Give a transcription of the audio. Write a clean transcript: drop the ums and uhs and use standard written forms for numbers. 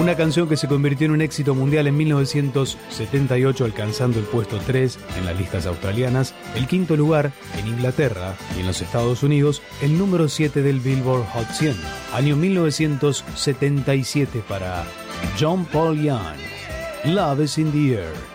Una canción que se convirtió en un éxito mundial en 1978, alcanzando el puesto 3 en las listas australianas, el quinto lugar en Inglaterra y en los Estados Unidos, el número 7 del Billboard Hot 100. Año 1977 para John Paul Young. Love is in the air.